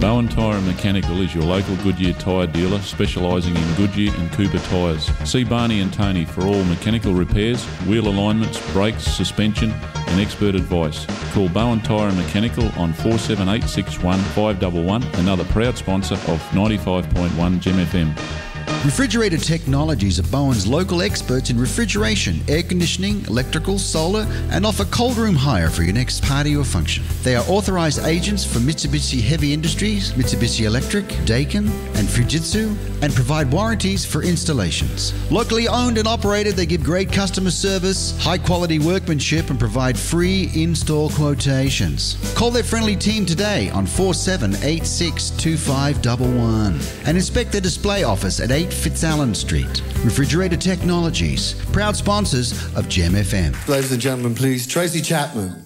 Bowen Tyre and Mechanical is your local Goodyear tyre dealer specialising in Goodyear and Cooper tyres. See Barney and Tony for all mechanical repairs, wheel alignments, brakes, suspension and expert advice. Call Bowen Tyre and Mechanical on 47861 511, another proud sponsor of 95.1 Gem FM. Refrigerator Technologies are Bowen's local experts in refrigeration, air conditioning, electrical, solar, and offer cold room hire for your next party or function. They are authorised agents for Mitsubishi Heavy Industries, Mitsubishi Electric, Daikin, and Fujitsu, and provide warranties for installations. Locally owned and operated, they give great customer service, high-quality workmanship, and provide free install quotations. Call their friendly team today on 47862511 and inspect their display office at 8 Fitzallen Street. Refrigerator Technologies, proud sponsors of Gem FM. Ladies and gentlemen, please, Tracy Chapman.